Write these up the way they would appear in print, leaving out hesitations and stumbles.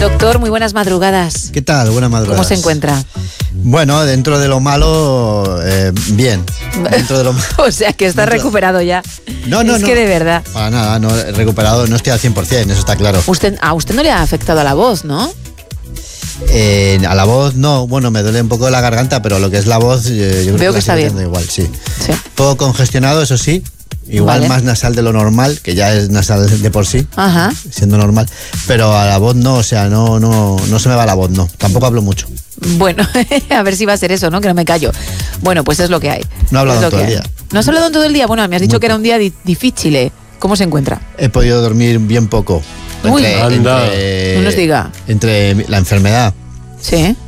Doctor, muy buenas madrugadas. ¿Qué tal? Buenas madrugadas. ¿Cómo se encuentra? Bueno, dentro de lo malo, bien. Dentro de lo malo. O sea, que está recuperado ya. No. Es que de verdad. Para nada, no he recuperado, no estoy al 100%, eso está claro. A usted no le ha afectado a la voz, ¿no? A la voz no, bueno, me duele un poco la garganta, pero lo que es la voz, yo creo Veo que está bien. Igual, sí. Todo congestionado, eso sí. Igual vale. Más nasal de lo normal, que ya es nasal de por sí, ajá, siendo normal. Pero a la voz no, o sea, no se me va la voz, no. Tampoco hablo mucho. Bueno, a ver si va a ser eso, ¿no? Que no me callo. Bueno, pues es lo que hay. No he hablado todo el día. ¿No has hablado todo el día? Bueno, me has dicho que era un día difícil. ¿Cómo se encuentra? He podido dormir bien poco. No nos diga. Entre la enfermedad. Sí.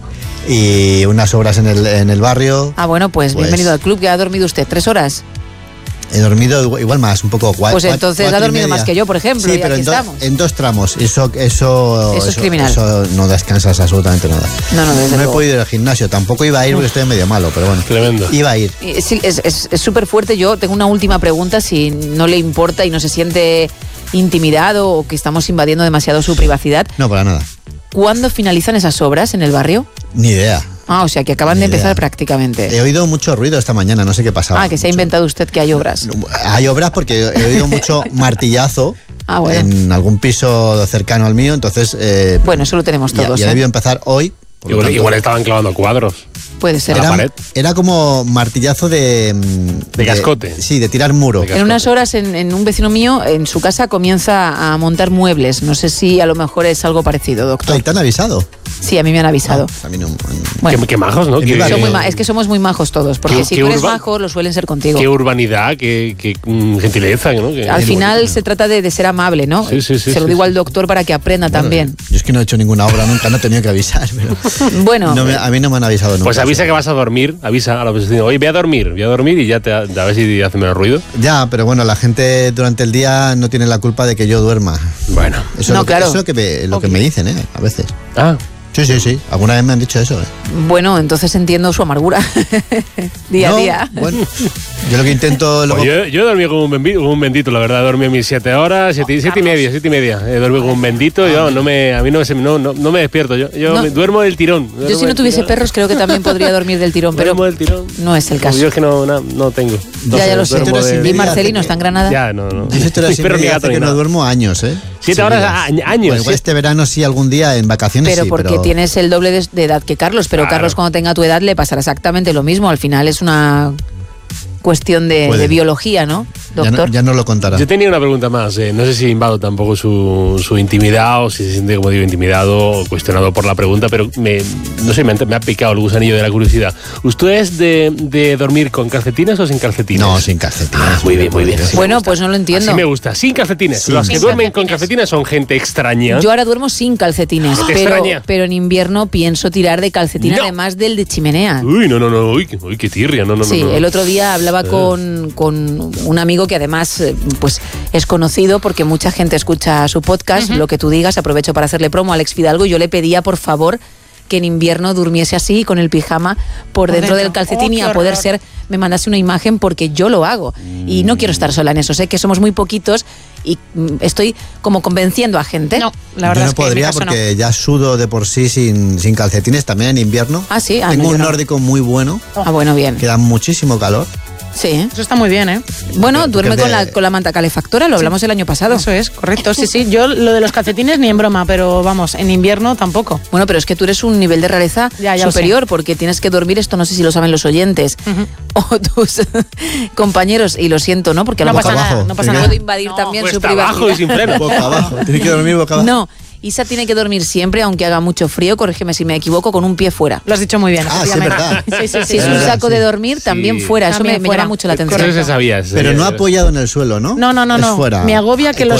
Y unas horas en el barrio. Ah, bueno, pues bienvenido al club. ¿Que ha dormido usted? ¿3 horas? He dormido igual más, un poco. Pues entonces ha dormido más que yo, por ejemplo. Sí, pero en 2 tramos. Eso es criminal. Eso no descansas absolutamente nada. No he podido ir al gimnasio. Tampoco iba a ir porque estoy medio malo, pero bueno. Tremendo. Iba a ir. Sí, es súper fuerte. Yo tengo una última pregunta, si no le importa y no se siente intimidado o que estamos invadiendo demasiado su privacidad. No, para nada. ¿Cuándo finalizan esas obras en el barrio? Ni idea. Ah, o sea, que acaban de empezar prácticamente. He oído mucho ruido esta mañana, no sé qué pasaba. Ah, que se ha inventado usted que hay obras. Hay obras porque he oído mucho martillazo en algún piso cercano al mío, entonces... bueno, eso lo tenemos todos. Ya debió empezar hoy. Igual estaban clavando cuadros. Puede ser. Era como martillazo de cascote. Sí, de tirar muro. En unas horas, en un vecino mío, en su casa comienza a montar muebles. No sé si a lo mejor es algo parecido, doctor. ¿Te han avisado? Sí, a mí me han avisado. A mí no. Bueno, qué majos, ¿no? Es que somos muy majos todos, porque si tú eres majo, lo suelen ser contigo. Qué urbanidad, qué gentileza, ¿no? Al final se trata de ser amable, ¿no? Sí. Se lo digo al doctor para que aprenda también. Yo es que no he hecho ninguna obra nunca, no he tenido que avisar. Pero bueno. A mí no me han avisado nunca. Pues avisa que vas a dormir, avisa a la vecina. Oye, voy a dormir y ya a ver si hace menos ruido. Ya, pero bueno, la gente durante el día no tiene la culpa de que yo duerma. Bueno. Eso es lo que me dicen, a veces. Ah. Sí. Alguna vez me han dicho eso. Bueno, entonces entiendo su amargura. día a día. Bueno, yo lo que intento... Yo he dormido como un bendito, la verdad. He dormido mis 7 horas, 7 y media. He dormido como un bendito. A mí no me despierto. Yo me duermo del tirón. Yo si no tuviese perros creo que también podría dormir del tirón, pero del tirón. No es el caso. Yo es que no tengo. Ya lo sé. Y Marcelino está en Granada. Ya, no. Yo hace que no duermo años, 7 horas años. Bueno, este verano sí, algún día en vacaciones pero porque tienes el doble de edad que Carlos, pero claro. Carlos cuando tenga tu edad le pasará exactamente lo mismo. Al final es una cuestión de biología, ¿no, doctor? Ya no lo contará. Yo tenía una pregunta más. No sé si invado tampoco su intimidad o si se siente, como digo, intimidado o cuestionado por la pregunta, pero me ha picado el gusanillo de la curiosidad. ¿Usted es de dormir con calcetines o sin calcetines? No, sin calcetines. Muy bien. Bueno, pues no lo entiendo. Así me gusta. Sin calcetines. Sí, los que duermen con calcetines son gente extraña. Yo ahora duermo sin calcetines, pero en invierno pienso tirar de calcetín además del de chimenea. Uy, no. Uy, qué tirria. No. Sí, el otro día hablaba con un amigo que además pues es conocido porque mucha gente escucha su podcast, lo que tú digas. Aprovecho para hacerle promo a Alex Fidalgo. Yo le pedía, por favor, que en invierno durmiese así, con el pijama por dentro del calcetín y a poder ser, me mandase una imagen porque yo lo hago. Y no quiero estar sola en eso. Sé que somos muy poquitos y estoy como convenciendo a gente. No, la verdad yo no podría porque ya sudo de por sí sin calcetines también en invierno. Ah, sí. Tengo un nórdico muy bueno. Ah, bueno, bien. Que da muchísimo calor. Sí. Eso está muy bien, ¿eh? Bueno, duerme con la manta calefactora, lo hablamos el año pasado. Eso es, correcto. Sí. Yo lo de los calcetines ni en broma, pero vamos, en invierno tampoco. Bueno, pero es que tú eres un nivel de rareza superior porque tienes que dormir, esto no sé si lo saben los oyentes o tus compañeros, y lo siento, ¿no? Porque a lo mejor no pasa nada. Puedo invadir también su privacidad. Abajo y sin freno. Boca abajo. Tienes que dormir boca abajo. No. Isa tiene que dormir siempre, aunque haga mucho frío, corrígeme si me equivoco, con un pie fuera. Lo has dicho muy bien. Sí, es verdad. Sí. Si es un saco de dormir, también fuera. Eso me llama mucho la atención. Eso se sabía. Pero no apoyado en el suelo, ¿no? No. Es fuera. Me agobia que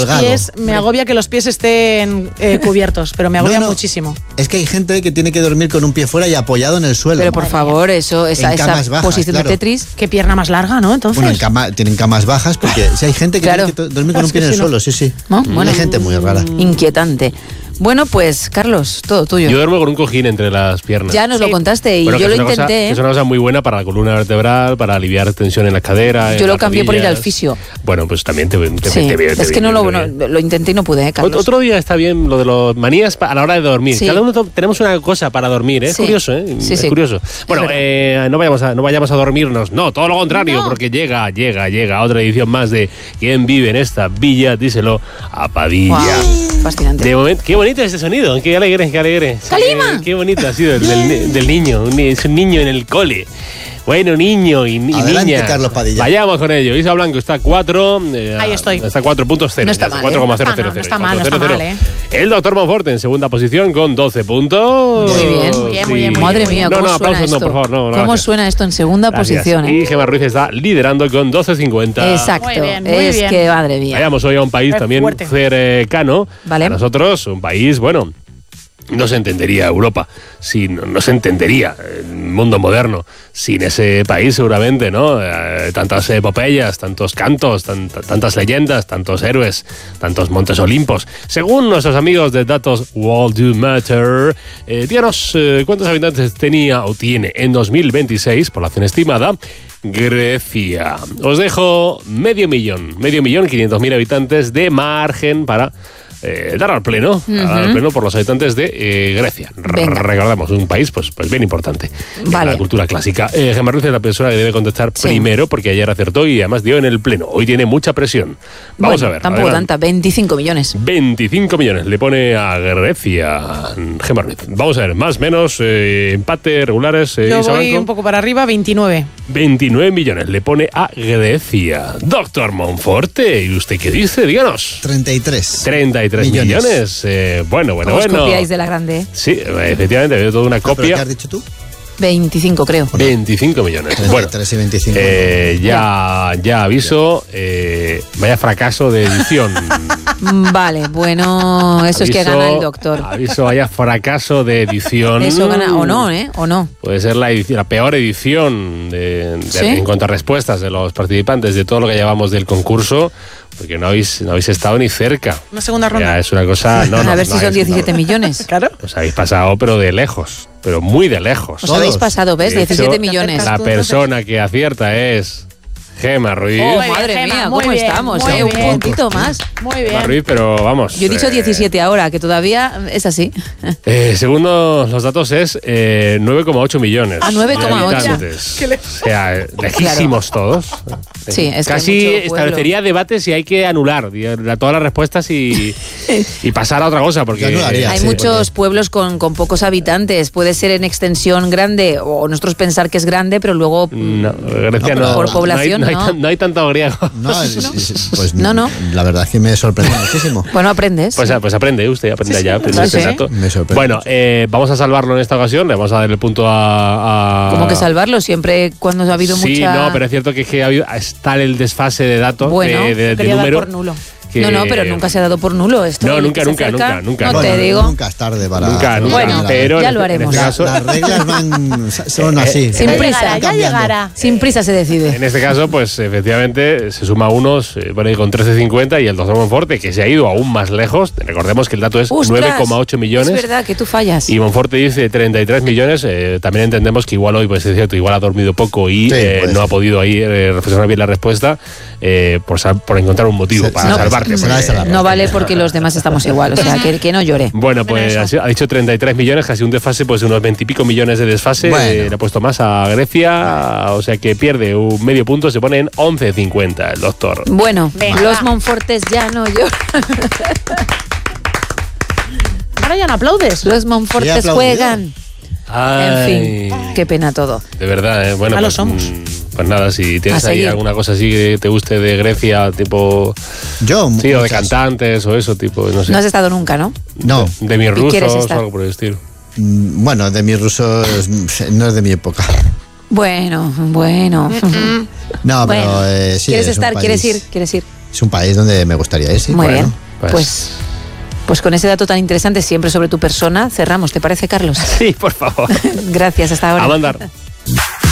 los pies estén cubiertos, pero me agobia muchísimo. Es que hay gente que tiene que dormir con un pie fuera y apoyado en el suelo. Pero por favor, esa bajas, posición de Tetris. Qué pierna más larga, ¿no? Entonces. Bueno, tienen camas bajas porque si hay gente que tiene que dormir con un pie en el suelo, sí. Bueno, hay gente muy rara. Inquietante. Bueno, pues, Carlos, todo tuyo. Yo duermo con un cojín entre las piernas. Ya nos lo contaste y Bueno, yo lo que intenté. es una cosa muy buena para la columna vertebral, para aliviar tensión en la cadera. Yo en lo las cambié por ir al rodillas. fisio. Bueno, pues también te Sí, es que no lo intenté y no pude, Carlos. Otro día está bien lo de los manías a la hora de dormir. Sí. Cada uno tenemos una cosa para dormir, ¿eh? Sí. Es curioso, ¿eh? Sí, es sí. curioso. Bueno, no vayamos a dormirnos. No, todo lo contrario, porque llega otra edición más de ¿Quién vive en esta villa? Díselo a Padilla. Wow, fascinante. De momento, qué bonito es este sonido, qué alegre, qué alegre. ¡Calima! Qué bonito ha sido el del niño, es un niño en el cole. Bueno, niño y Adelante, niña. Carlos Padilla. Vayamos con ello. Isa Blanco está a 4. Ahí estoy. Está a 4.0. No está mal, 4,000. No está mal, no está mal, ¿eh? El doctor Monforte en segunda posición con 12 puntos. Muy bien. Muy bien, muy bien, muy Madre bien. mía, No, ¿cómo no, suena aplausos esto? no, por favor. No, ¿Cómo gracias. suena esto en segunda Gracias. posición? Y Gemma Ruiz está liderando con 12,50. Exacto. Muy bien, muy es bien. que, madre mía. Vayamos hoy a un país Es también fuerte. cercano. Vale. A nosotros, un país, bueno, no se entendería Europa, no se entendería el mundo moderno sin ese país seguramente, ¿no? Tantas epopeyas, tantos cantos, tantas leyendas, tantos héroes, tantos montes olimpos. Según nuestros amigos de datos World Do Matter, díganos cuántos habitantes tenía o tiene en 2026, población estimada, Grecia. Os dejo 500.000 habitantes de margen para dar al pleno, por los habitantes de Grecia. Venga. Recordamos, un país pues bien importante Vale. en la cultura clásica. Gemma Ruiz es la persona que debe contestar Sí. primero, porque ayer acertó y además dio en el pleno. Hoy tiene mucha presión. Vamos Bueno, a ver. Tampoco adelante. tanta, 25 millones. 25 millones le pone a Grecia Gemma Ruiz. Vamos a ver, más menos, empate, regulares. Yo Isa voy Blanco. un poco para arriba, 29. 29 millones le pone a Grecia. Doctor Monforte, ¿y usted qué dice? Díganos. 33. 33 millones. Bueno. ¿Cómo os copiáis de la grande? Sí, efectivamente, veo toda una ¿Pero qué copia. has dicho tú? 25, creo. 25 millones. Bueno, 33 y 25. ya aviso, vaya fracaso de edición. Vale, bueno, eso es que Aviso- gana el doctor. Aviso, vaya fracaso de edición. Eso gana, o no, ¿eh? O no. Puede ser la peor edición ¿Sí? en cuanto a respuestas de los participantes de todo lo que llevamos del concurso, porque no habéis estado ni cerca. Una segunda ronda. Ya, es una cosa... No, A ver si son habéis- 17 millones. Claro. Os habéis pasado, pero de lejos, pero muy de lejos. Os habéis pasado, ¿ves? De hecho, 17 millones. La persona que acierta es Gemma Ruiz. Oh, Muy bien, madre Gemma, mía, muy ¿cómo bien, estamos? muy Un bien. puntito más. Muy Gemma bien. Ruiz, pero vamos. Yo he dicho 17 ahora, que todavía es así. Según los datos es 9,8 millones. Ah, 9,8. de habitantes. O sea, lejísimos todos. Sí, es que Casi hay mucho pueblo. establecería debate si hay que anular todas las respuestas y pasar a otra cosa. Porque Yo anularía. Hay Sí, muchos pueblos con pocos habitantes. Puede ser en extensión grande, o nosotros pensar que es grande, pero luego No, Grecia No, no. por población, no. No hay tanto griego. No, pues No. La verdad es que me sorprende muchísimo. bueno, aprendes. Pues aprende usted, aprende ya. Aprende sí, este sí. dato. Me sorprende Bueno, mucho. vamos a salvarlo en esta ocasión. Le vamos a dar el punto a... ¿Cómo que salvarlo? Siempre cuando ha habido Sí, mucha... no, pero es cierto que está el desfase de datos, Bueno, de Quería dar número. por nulo. que- No, pero nunca se ha dado por nulo esto. No, el nunca, que se nunca, acerca, nunca, nunca. No Bueno, te digo. Nunca es tarde para... Nunca, Bueno, pero ya en lo este haremos. caso- Las reglas son así. Sin Ya prisa. llegará, ya Cambiando. llegará. Sin prisa se decide. En este caso, pues efectivamente se suma unos por ahí con 13,50 y el doctor Monforte, que se ha ido aún más lejos. Recordemos que el dato es ¡Ostras! 9,8 millones. Es verdad que tú fallas. Y Monforte dice 33 millones. También entendemos que igual hoy, pues es cierto, igual ha dormido poco y Sí, puede no ser. ha podido ahí reflexionar bien la respuesta por encontrar un motivo Se- para no, salvarte. se porque- la salva. No vale porque los demás estamos igual, o sea, que no llore. Bueno, pues ha dicho 33 millones, casi un desfase, pues de unos 20 y pico millones de desfase. Bueno. Le ha puesto más a Grecia, o sea que pierde un medio punto, se pone en 11,50 el doctor. Bueno, Venga, los va. Monfortes ya no lloran. Ahora ya no aplaudes. Los Monfortes aplaudió. juegan. En fin, qué pena todo. De verdad, bueno, Malos pues, somos. pues nada, si tienes A ahí seguir. alguna cosa así que te guste de Grecia, tipo, Yo, sí, o de muchas. cantantes o eso, tipo, no sé, No has estado nunca, ¿no? No. de mis ¿Y quieres rusos o estar? algo por el estilo. Bueno, de mis rusos no es de mi época. Bueno. No, Bueno, pero sí. ¿quieres es un estar? país- ¿Quieres ir? ¿Quieres ir? Es un país donde me gustaría ir, sí. Muy bueno. bien. Pues con ese dato tan interesante siempre sobre tu persona, cerramos. ¿Te parece, Carlos? Sí, por favor. Gracias, hasta ahora. A mandar.